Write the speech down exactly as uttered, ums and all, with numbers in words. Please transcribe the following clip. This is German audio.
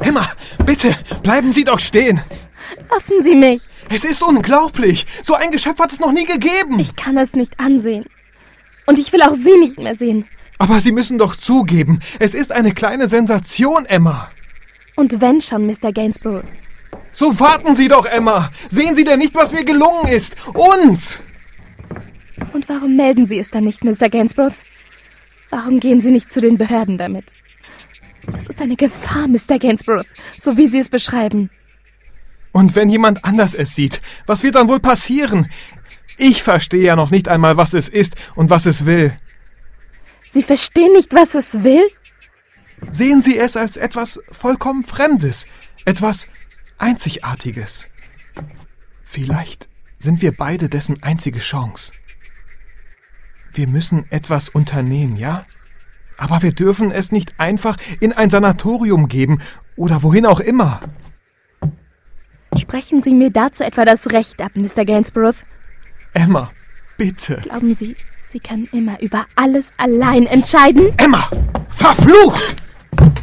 Emma, bitte, bleiben Sie doch stehen. Lassen Sie mich. Es ist unglaublich. So ein Geschöpf hat es noch nie gegeben. Ich kann es nicht ansehen. Und ich will auch Sie nicht mehr sehen. Aber Sie müssen doch zugeben, es ist eine kleine Sensation, Emma. Und wenn schon, Mister Gainsborough. So warten Sie doch, Emma. Sehen Sie denn nicht, was mir gelungen ist? Uns! Und warum melden Sie es dann nicht, Mister Gainsborough? Warum gehen Sie nicht zu den Behörden damit? Das ist eine Gefahr, Mister Gainsborough, so wie Sie es beschreiben. Und wenn jemand anders es sieht, was wird dann wohl passieren? Ich verstehe ja noch nicht einmal, was es ist und was es will. Sie verstehen nicht, was es will? Sehen Sie es als etwas vollkommen Fremdes, etwas Einzigartiges. Vielleicht sind wir beide dessen einzige Chance. Wir müssen etwas unternehmen, ja? Aber wir dürfen es nicht einfach in ein Sanatorium geben oder wohin auch immer. Sprechen Sie mir dazu etwa das Recht ab, Mister Gainsborough? Emma, bitte. Glauben Sie, Sie können immer über alles allein entscheiden? Emma, verflucht!